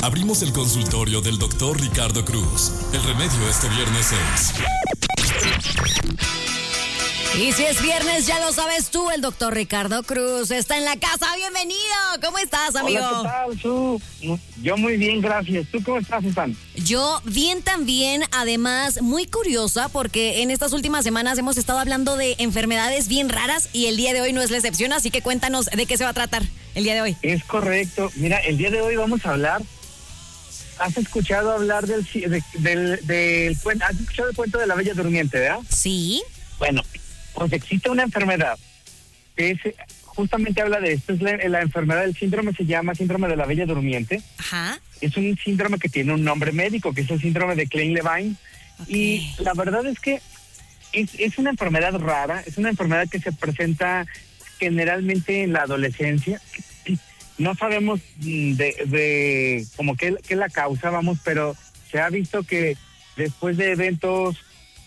Abrimos el consultorio del doctor Ricardo Cruz. El remedio este viernes es... Y si es viernes, ya lo sabes tú, el doctor Ricardo Cruz está en la casa. ¡Bienvenido! ¿Cómo estás, amigo? Hola, ¿qué tal, Su? Yo muy bien, gracias. ¿Tú cómo estás, Susan? Yo bien también, además muy curiosa porque en estas últimas semanas hemos estado hablando de enfermedades bien raras y el día de hoy no es la excepción, así que cuéntanos de qué se va a tratar el día de hoy. Es correcto. Mira, el día de hoy vamos a hablar... ¿Has escuchado hablar del cuento? ¿Has escuchado el cuento de la Bella Durmiente, verdad? Sí. Bueno, pues existe una enfermedad que justamente habla de esto. Es la enfermedad del síndrome, se llama síndrome de la Bella Durmiente. Ajá. Es un síndrome que tiene un nombre médico, que es el síndrome de Klein-Levin. Okay. Y la verdad es que es una enfermedad rara, es una enfermedad que se presenta generalmente en la adolescencia. No sabemos de como qué la causa, pero se ha visto que después de eventos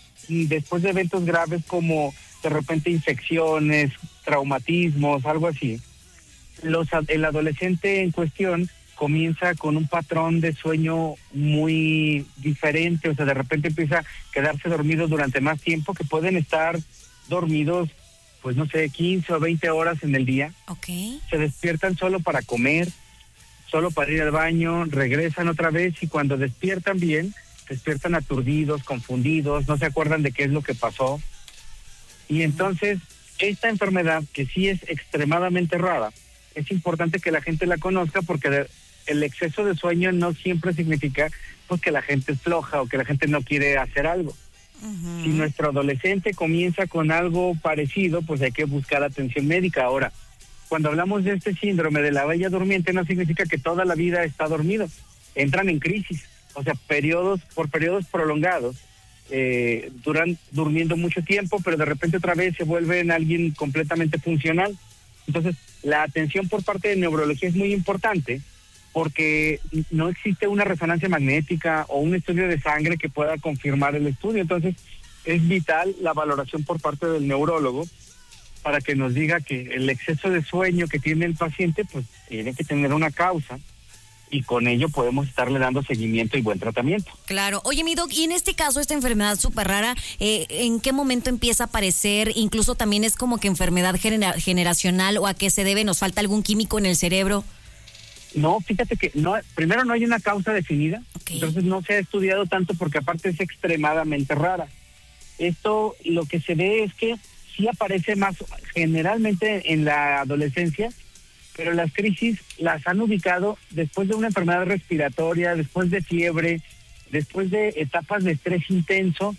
graves como de repente infecciones, traumatismos, algo así, el adolescente en cuestión comienza con un patrón de sueño muy diferente, o sea, de repente empieza a quedarse dormido durante más tiempo, que pueden estar dormidos, pues no sé, 15 o 20 horas en el día. Okay. Se despiertan solo para comer, solo para ir al baño, regresan otra vez y cuando despiertan bien, despiertan aturdidos, confundidos, no se acuerdan de qué es lo que pasó. Y entonces, esta enfermedad, que sí es extremadamente rara, es importante que la gente la conozca porque el exceso de sueño no siempre significa pues que la gente es floja o que la gente no quiere hacer algo. Uh-huh. Si nuestro adolescente comienza con algo parecido, pues hay que buscar atención médica. Ahora, cuando hablamos de este síndrome de la Bella Durmiente, no significa que toda la vida está dormido. Entran en crisis, o sea, por periodos prolongados, duran durmiendo mucho tiempo, pero de repente otra vez se vuelven alguien completamente funcional. Entonces, la atención por parte de neurología es muy importante, porque no existe una resonancia magnética o un estudio de sangre que pueda confirmar el estudio. Entonces, es vital la valoración por parte del neurólogo para que nos diga que el exceso de sueño que tiene el paciente, pues tiene que tener una causa y con ello podemos estarle dando seguimiento y buen tratamiento. Claro. Oye, mi doc, y en este caso, esta enfermedad súper rara, ¿en qué momento empieza a aparecer? Incluso también es como que enfermedad generacional, ¿o a qué se debe? ¿Nos falta algún químico en el cerebro? No, fíjate que primero no hay una causa definida, okay. Entonces no se ha estudiado tanto porque aparte es extremadamente rara. Esto lo que se ve es que sí aparece más generalmente en la adolescencia, pero las crisis las han ubicado después de una enfermedad respiratoria, después de fiebre, después de etapas de estrés intenso,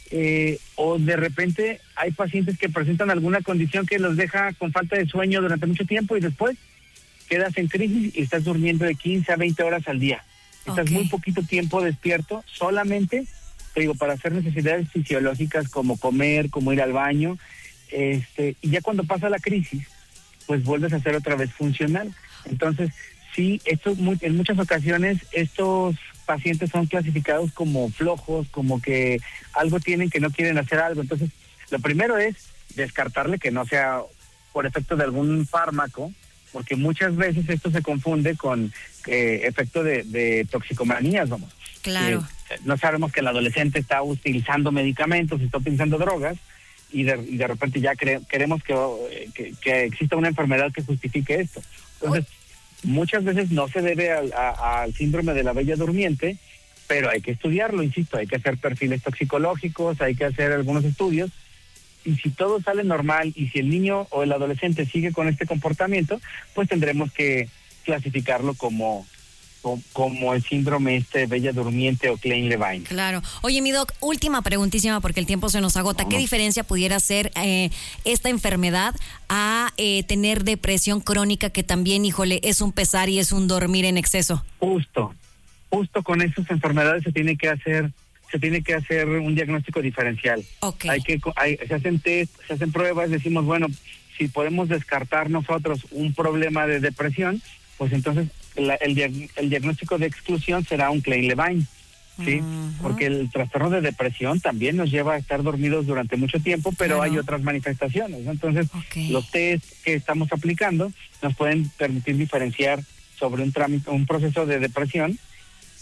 o de repente hay pacientes que presentan alguna condición que los deja con falta de sueño durante mucho tiempo y después quedas en crisis y estás durmiendo de 15 a 20 horas al día. Estás muy poquito tiempo despierto, solamente, te digo, para hacer necesidades fisiológicas como comer, como ir al baño, y ya cuando pasa la crisis, pues vuelves a ser otra vez funcional. Entonces, sí, en muchas ocasiones estos pacientes son clasificados como flojos, como que algo tienen que no quieren hacer algo. Entonces, lo primero es descartarle que no sea por efecto de algún fármaco, porque muchas veces esto se confunde con efecto de toxicomanías, vamos. Claro. No sabemos que el adolescente está utilizando medicamentos, está utilizando drogas, y de repente ya queremos que exista una enfermedad que justifique esto. Entonces, muchas veces no se debe al síndrome de la Bella Durmiente, pero hay que estudiarlo, insisto, hay que hacer perfiles toxicológicos, hay que hacer algunos estudios, y si todo sale normal y si el niño o el adolescente sigue con este comportamiento, pues tendremos que clasificarlo como el síndrome Bella Durmiente o Klein-Levin. Claro. Oye, mi doc, última preguntísima porque el tiempo se nos agota. ¿Qué diferencia pudiera hacer esta enfermedad a tener depresión crónica, que también, híjole, es un pesar y es un dormir en exceso? Justo con esas enfermedades se tiene que hacer un diagnóstico diferencial. Okay. Se hacen test, se hacen pruebas, decimos, bueno, si podemos descartar nosotros un problema de depresión, pues entonces el diagnóstico de exclusión será un Klein-Levin, ¿sí? Uh-huh. Porque el trastorno de depresión también nos lleva a estar dormidos durante mucho tiempo, pero hay otras manifestaciones, ¿no? Entonces, los test que estamos aplicando nos pueden permitir diferenciar sobre un proceso de depresión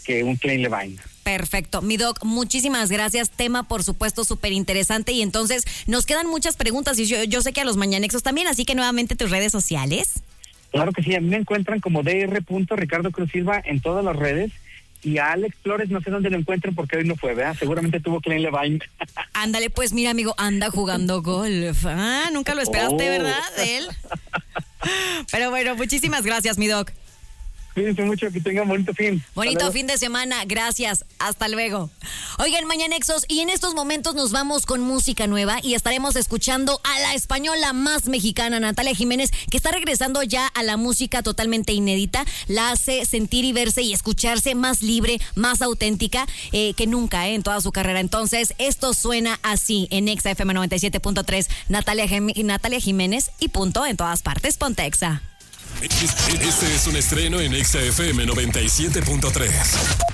que un Klein Levine. Perfecto. Mi doc, muchísimas gracias. Tema, por supuesto, súper interesante. Y entonces nos quedan muchas preguntas y yo sé que a los mañanexos también, así que nuevamente tus redes sociales. Claro que sí, a mí me encuentran como Dr. Ricardo Cruz Silva en todas las redes. Y a Alex Flores no sé dónde lo encuentren porque hoy no fue, ¿verdad? Seguramente tuvo Klein Levine. Ándale, pues mira, amigo, anda jugando golf. Nunca lo esperaste, ¿verdad? De él. Pero bueno, muchísimas gracias, mi doc. Cuídense mucho, que tengan bonito fin. Bonito fin de semana, gracias, hasta luego. Oigan, Mañanexos, y en estos momentos nos vamos con música nueva y estaremos escuchando a la española más mexicana, Natalia Jiménez, que está regresando ya a la música totalmente inédita, la hace sentir y verse y escucharse más libre, más auténtica que nunca en toda su carrera. Entonces, esto suena así en Exa FM 97.3, Natalia Jiménez y punto en todas partes, ponte Exa. Este es un estreno en Exa FM 97.3.